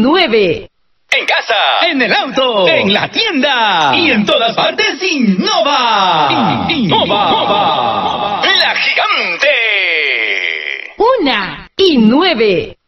9. En casa, en el auto, en la tienda y en todas partes. Innova. Innova. La gigante. 1 y 9.